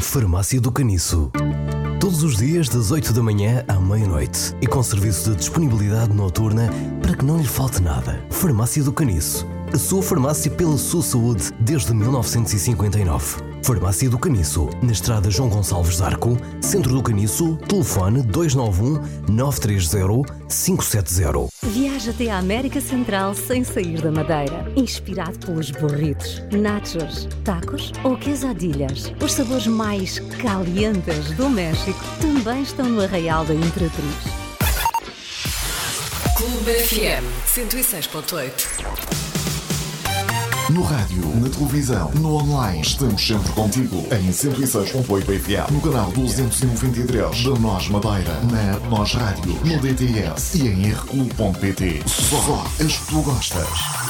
Farmácia do Caniço. Todos os dias das 8 da manhã à meia-noite e com serviço de disponibilidade noturna para que não lhe falte nada. Farmácia do Caniço. A sua farmácia pela sua saúde desde 1959. Farmácia do Caniço, na estrada João Gonçalves de Arco, Centro do Caniço, telefone 291-930-570. Viaja até à América Central sem sair da Madeira. Inspirado pelos burritos, nachos, tacos ou quesadillas. Os sabores mais calientes do México também estão no Arraial da Imperatriz. Clube FM 106.8. No rádio, na televisão, no online, estamos sempre contigo. Em 106.8 FM, no canal 293 da Nós Madeira, na Nós Rádio, no DTS e em rclub.pt. Só as que tu gostas.